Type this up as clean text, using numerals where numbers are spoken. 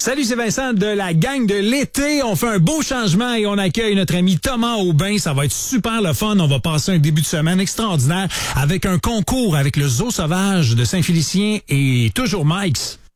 Salut, c'est Vincent de la gang de l'été. On fait un beau changement et on accueille notre ami Thomas Aubin. Ça va être super le fun. On va passer un début de semaine extraordinaire avec un concours avec le Zoo sauvage de Saint-Félicien et toujours Mike's.